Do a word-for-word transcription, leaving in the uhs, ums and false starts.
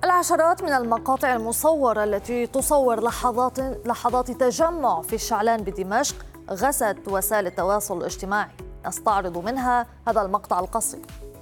العشرات من المقاطع المصورة التي تصور لحظات لحظات تجمع في الشعلان بدمشق غزت وسائل التواصل الاجتماعي. نستعرض منها هذا المقطع القصير.